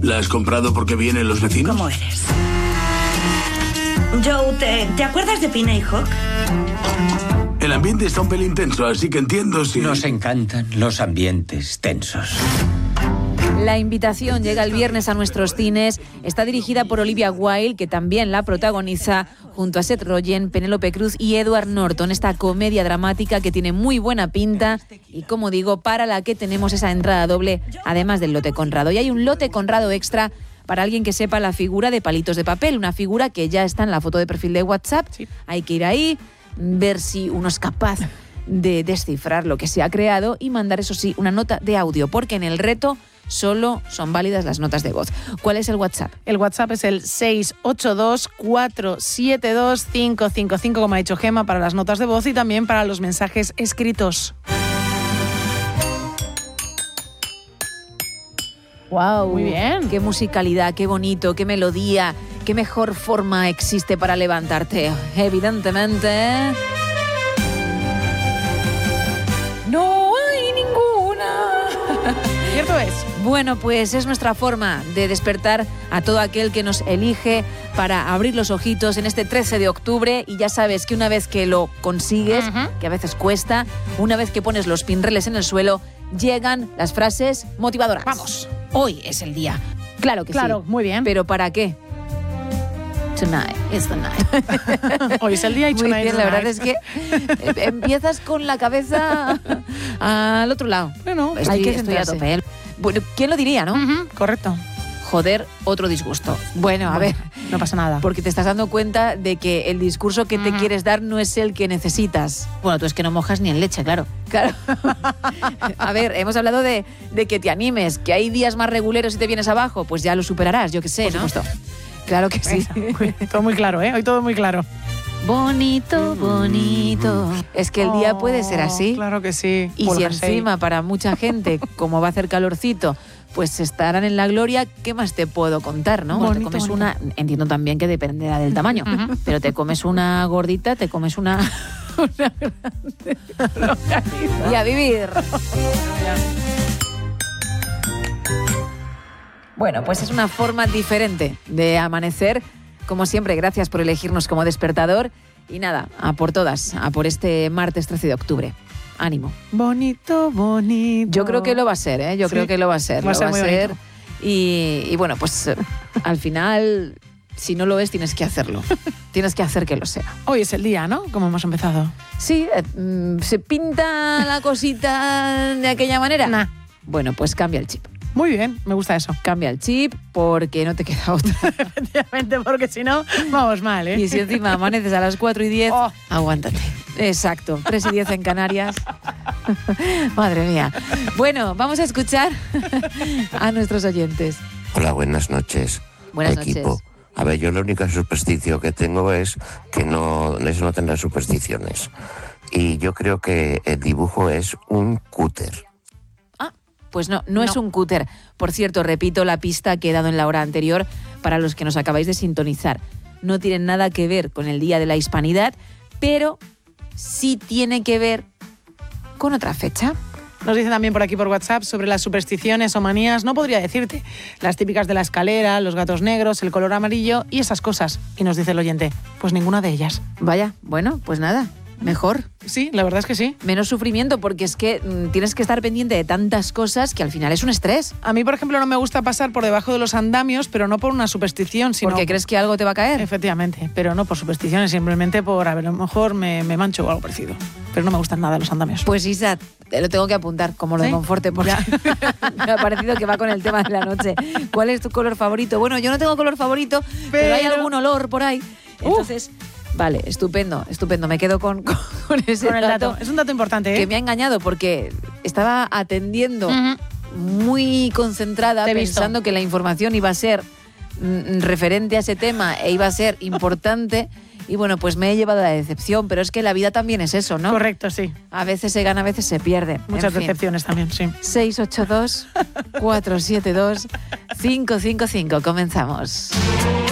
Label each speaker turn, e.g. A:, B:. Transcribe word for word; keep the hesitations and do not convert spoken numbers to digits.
A: ¿La has comprado porque vienen los vecinos?
B: ¿Cómo eres? Joe, ¿te, ¿te acuerdas de Pina y Hawk?
A: El ambiente está un pelín tenso, así que entiendo si...
C: Nos encantan los ambientes tensos.
D: La invitación llega el viernes a nuestros cines. Está dirigida por Olivia Wilde, que también la protagoniza junto a Seth Rogen, Penélope Cruz y Edward Norton. Esta comedia dramática que tiene muy buena pinta y, como digo, para la que tenemos esa entrada doble, además del lote Conrado. Y hay un lote Conrado extra para alguien que sepa la figura de Palitos de Papel, una figura que ya está en la foto de perfil de WhatsApp. Sí. Hay que ir ahí, ver si uno es capaz de descifrar lo que se ha creado y mandar, eso sí, una nota de audio, porque en el reto solo son válidas las notas de voz. ¿Cuál es el WhatsApp?
E: El WhatsApp es el seis ocho dos, cuatro siete dos, cinco cinco cinco, como ha dicho Gemma, para las notas de voz y también para los mensajes escritos.
D: ¡Wow!
E: Muy bien.
D: ¡Qué musicalidad, qué bonito, qué melodía! ¿Qué mejor forma existe para levantarte? Evidentemente... ¡no hay ninguna!
E: Cierto es.
D: Bueno, pues es nuestra forma de despertar a todo aquel que nos elige para abrir los ojitos en este trece de octubre. Y ya sabes que una vez que lo consigues, uh-huh. que a veces cuesta, una vez que pones los pinreles en el suelo, llegan las frases motivadoras.
E: Vamos.
D: Hoy es el día. Claro que
E: claro,
D: sí.
E: Claro, muy bien.
D: ¿Pero para qué? Tonight is the night.
E: Hoy es el día y tonight is the night.
D: La verdad es que empiezas con la cabeza al otro lado.
E: Bueno,
D: estoy,
E: hay que
D: estoy a
E: centrarse.
D: tope. Bueno, ¿quién lo diría, no?
E: Uh-huh, correcto.
D: Joder, otro disgusto. Bueno, a
E: bueno,
D: ver.
E: No pasa nada.
D: Porque te estás dando cuenta de que el discurso que te uh-huh. quieres dar no es el que necesitas. Bueno, tú es que no mojas ni en leche, claro. Claro. A ver, hemos hablado de, de que te animes, que hay días más reguleros y te vienes abajo, pues ya lo superarás, yo qué sé,
E: Por
D: ¿no?
E: supuesto.
D: Claro que sí.
E: Todo muy claro, ¿eh? Hoy todo muy claro.
D: Bonito, bonito. Es que el día
E: oh,
D: puede ser así.
E: Claro que sí.
D: Y si encima para mucha gente, como va a hacer calorcito, pues estarán en la gloria, ¿qué más te puedo contar, no? Bonito, te comes bonito. Una, entiendo también que dependerá del tamaño, uh-huh. pero te comes una gordita, te comes una, una grande. Y a vivir. Bueno, pues es una forma diferente de amanecer. Como siempre, gracias por elegirnos como despertador. Y nada, a por todas, a por este martes trece de octubre. Ánimo.
E: Bonito, bonito.
D: Yo creo que lo va a ser, ¿eh? Yo sí, creo que lo va a ser.
E: Va a
D: lo
E: ser
D: va
E: muy
D: a ser.
E: bonito.
D: Y, y bueno, pues al final, si no lo es, tienes que hacerlo. Tienes que hacer que lo sea.
E: Hoy es el día, ¿no? Como hemos empezado.
D: Sí, eh, ¿se pinta la cosita de aquella manera?
E: Nah.
D: Bueno, pues cambia el chip.
E: Muy bien, me gusta eso.
D: Cambia el chip porque no te queda otra.
E: Efectivamente, porque si no, vamos mal, ¿eh?
D: Y si encima amaneces a las cuatro y diez, oh. aguántate. Exacto, tres y diez en Canarias. Madre mía. Bueno, vamos a escuchar a nuestros oyentes.
F: Hola, buenas noches.
D: Buenas
F: equipo.
D: noches.
F: A ver, yo la única superstición que tengo es que no, es no tener supersticiones. Y yo creo que el dibujo es un cúter.
D: Pues no, no, no, es un cúter. Por cierto, repito la pista que he dado en la hora anterior para los que nos acabáis de sintonizar. No tienen nada que ver con el Día de la Hispanidad, pero sí tiene que ver con otra fecha.
E: Nos dicen también por aquí por WhatsApp sobre las supersticiones o manías. No podría decirte. Las típicas de la escalera, los gatos negros, el color amarillo y esas cosas. Y nos dice el oyente, pues ninguna de ellas.
D: Vaya, bueno, pues nada. Mejor.
E: Sí, la verdad es que sí.
D: Menos sufrimiento, porque es que mmm, tienes que estar pendiente de tantas cosas que al final es un estrés.
E: A mí, por ejemplo, no me gusta pasar por debajo de los andamios, pero no por una superstición, sino...
D: ¿Porque crees que algo te va a caer?
E: Efectivamente, pero no por supersticiones, simplemente por, a ver, a lo mejor me, me mancho o algo parecido. Pero no me gustan nada los andamios.
D: Pues Isa, te lo tengo que apuntar como lo ¿Sí? de Monforte, porque me ha parecido que va con el tema de la noche. ¿Cuál es tu color favorito? Bueno, yo no tengo color favorito, pero, pero hay algún olor por ahí. Entonces... Uf. Vale, estupendo, estupendo. Me quedo con, con, con ese
E: con el
D: dato.
E: dato. Es un dato importante, ¿eh?
D: Que me ha engañado porque estaba atendiendo uh-huh. muy concentrada,
E: Te
D: pensando
E: visto.
D: que la información iba a ser mm, referente a ese tema e iba a ser importante. Y bueno, pues me he llevado a la decepción, pero es que la vida también es eso, ¿no?
E: Correcto, sí.
D: A veces se gana, a veces se pierde.
E: Muchas decepciones también, sí.
D: seis ocho dos, cuatro siete dos, cinco cinco cinco. Comenzamos.